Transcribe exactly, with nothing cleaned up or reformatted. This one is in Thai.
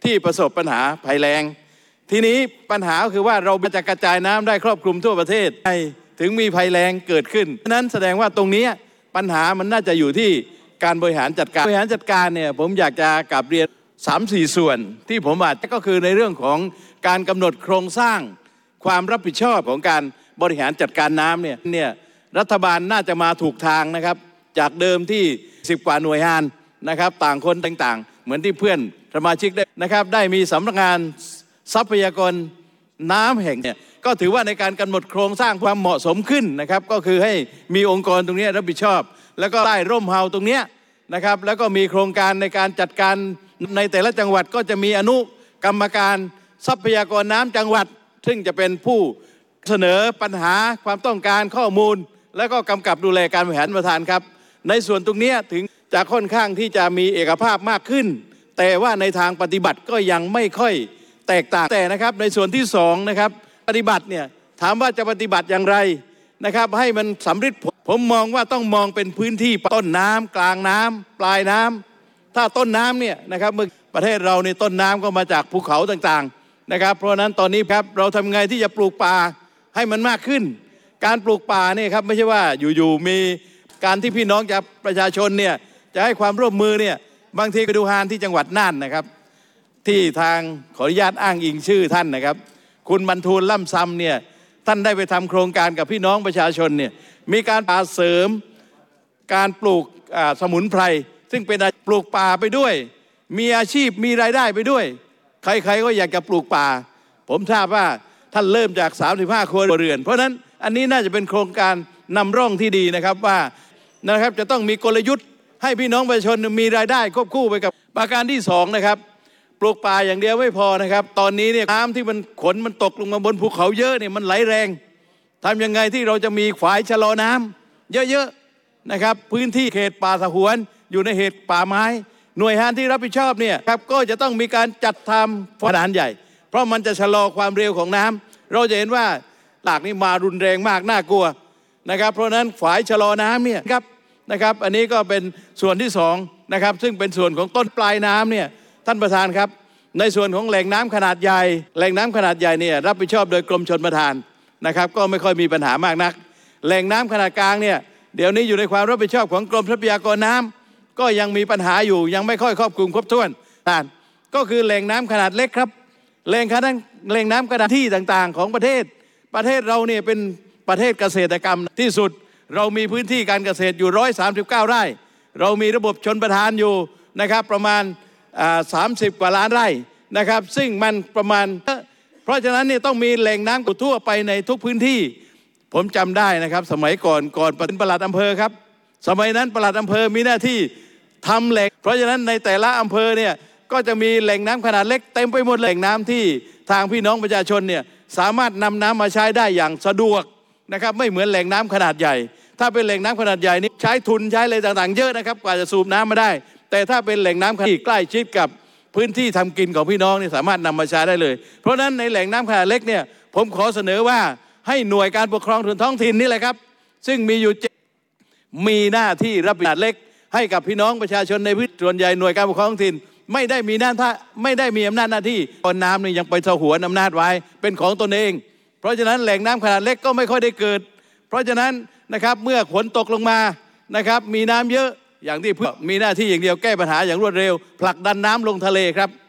ที่ประสบปัญหาภัยแล้งทีนี้ปัญหาคือว่าเราจะกระจายน้ำได้ครอบคลุมทั่วประเทศถึงมีภัยแล้งเกิดขึ้นนั้นแสดงว่าตรงนี้ปัญหามันน่าจะอยู่ที่การบริหารจัดการบริหารจัดการเนี่ยผมอยากจะกลับเรียน สามสี่ ส่วนที่ผมอาจก็คือในเรื่องของการกำหนดโครงสร้างความรับผิดชอบของการบริหารจัดการน้ำเนี่ยเนี่ยรัฐบาลน่าจะมาถูกทางนะครับจากเดิมที่สิบกว่าหน่วยงานนะครับต่างคนต่างๆเหมือนที่เพื่อนสมาชิกได้นะครับได้มีสำนักงานทรัพยากรน้ำแห่งเนี่ยก็ถือว่าในการกำหนดโครงสร้างความเหมาะสมขึ้นนะครับก็คือให้มีองค์กรตรงนี้รับผิดชอบแล้วก็ใต้ร่มเฮาตรงนี้นะครับแล้วก็มีโครงการในการจัดการในแต่ละจังหวัดก็จะมีอนุกรรมการทรัพยากรน้ำจังหวัดซึ่งจะเป็นผู้เสนอปัญหาความต้องการข้อมูลและก็กำกับดูแลการบริหารประธานครับในส่วนตรงนี้ถึงจะค่อนข้างที่จะมีเอกภาพมากขึ้นแต่ว่าในทางปฏิบัติก็ยังไม่ค่อยแตกต่างแต่นะครับในส่วนที่สองนะครับปฏิบัติเนี่ยถามว่าจะปฏิบัติอย่างไรนะครับให้มันสำเร็จผมมองว่าต้องมองเป็นพื้นที่ต้นน้ำกลางน้ำปลายน้ำถ้าต้นน้ำเนี่ยนะครับเมื่อประเทศเราในต้นน้ำก็มาจากภูเขาต่างๆนะครับเพราะฉะนั้นตอนนี้ครับเราทำไงที่จะปลูกป่าให้มันมากขึ้นการปลูกป่าเนี่ยครับไม่ใช่ว่าอยู่ๆมีการที่พี่น้องจากประชาชนเนี่ยจะให้ความร่วมมือเนี่ยบางทีไปดูฮานที่จังหวัดน่านนะครับที่ทางขออนุญาตอ้างอิงชื่อท่านนะครับคุณบรรทูลล่ำซำเนี่ยท่านได้ไปทำโครงการกับพี่น้องประชาชนเนี่ยมีการป่าเสริมการปลูกสมุนไพรซึ่งเป็นปลูกป่าไปด้วยมีอาชีพมีรายได้ไปด้วยใครๆก็อยากจะปลูกป่าผมทราบว่าท่านเริ่มจากสามสิบห้าครัวเรือนเพราะนั้นอันนี้น่าจะเป็นโครงการนำร่องที่ดีนะครับว่านะครับจะต้องมีกลยุทธ์ให้พี่น้องประชาชนมีรายได้ควบคู่ไปกับประการที่สองนะครับปลูกป่าอย่างเดียวไม่พอนะครับตอนนี้เนี่ยน้ำที่มันขนมันตกลงมาบนภูเขาเยอะเนี่ยมันไหลแรงทำยังไงที่เราจะมีฝายชะลอน้ำเยอะๆนะครับพื้นที่เขตป่าสงวนอยู่ในเขตป่าไม้หน่วยงานที่รับผิดชอบเนี่ยครับก็จะต้องมีการจัดทำขนาดใหญ่เพราะมันจะชะลอความเร็วของน้ำเราจะเห็นว่าหลากนี้มารุนแรงมากน่ากลัวนะครับเพราะนั้นฝายชะลอน้ำเนี่ยครับนะครับอันนี้ก็เป็นส่วนที่สองนะครับซึ่งเป็นส่วนของต้นปลายน้ำเนี่ยท่านประธานครับในส่วนของแหล่งน้ำขนาดใหญ่แหล่งน้ำขนาดใหญ่เนี่ยรับผิดชอบโดยกรมชลประทานนะครับก็ไม่ค่อยมีปัญหามากนักแหล่งน้ำขนาดกลางเนี่ยเดี๋ยวนี้อยู่ในความรับผิดชอบของกรมทรัพยากรน้ำก็ยังมีปัญหาอยู่ยังไม่ค่อยครอบคลุมครบถ้วนท่านก็คือแหล่งน้ำขนาดเล็กครับแหล่งขนาดแหล่งน้ำขนาดที่ต่างๆของประเทศประเทศเราเนี่ยเป็นประเทศเกษตรกรรมที่สุดเรามีพื้นที่การเกษตรอยู่หนึ่งร้อยสามสิบเก้าไร่เรามีระบบชนประทานอยู่นะครับประมาณสามสิบกว่าล้านไร่นะครับซึ่งมันประมาณเพราะฉะนั้นเนี่ยต้องมีแหล่งน้ำทั่วไปในทุกพื้นที่ผมจำได้นะครับสมัยก่อนก่อนเป็นปลัดอำเภอครับสมัยนั้นปลัดอำเภอมีหน้าที่ทำแหล่งเพราะฉะนั้นในแต่ละอำเภอเนี่ยก็จะมีแหล่งน้ำขนาดเล็กเต็มไปหมดแหล่งน้ำที่ทางพี่น้องประชาชนเนี่ยสามารถนำน้ำมาใช้ได้อย่างสะดวกนะครับไม่เหมือนแหล่งน้ำขนาดใหญ่ถ้าเป็นแหล่งน้ำขนาดใหญ่นี่ใช้ทุนใช้อะไรต่างๆเยอะนะครับกว่าจะสูบน้ำมาได้แต่ถ้าเป็นแหล่งน้ำที่ใกล้ชิดกับพื้นที่ทำกินของพี่น้องนี่สามารถนำมาใช้ได้เลยเพราะฉะนั้นในแหล่งน้ำขนาดเล็กเนี่ยผมขอเสนอว่าให้หน่วยการปกครองส่วนท้องถิ่นนี่แหละครับซึ่งมีอยู่มีหน้าที่รับผิดชอบเล็กให้กับพี่น้องประชาชนในพื้นที่ส่วนใหญ่หน่วยการปกครองท้องถิ่นไม่ได้มีหน้าที่ไม่ได้มีอำนาจหน้าที่ตอนน้ำนี่ยังไปสงวนอำนาจไว้เป็นของตนเองเพราะฉะนั้นแหล่งน้ำขนาดเล็กก็ไม่ค่อยได้เกิดเพราะฉะนั้นนะครับเมื่อฝนตกลงมานะครับมีน้ำเยอะอย่างที่เพื่อมีหน้าที่อย่างเดียวแก้ปัญหาอย่างรวดเร็วผลักดันน้ำลงทะเลครับ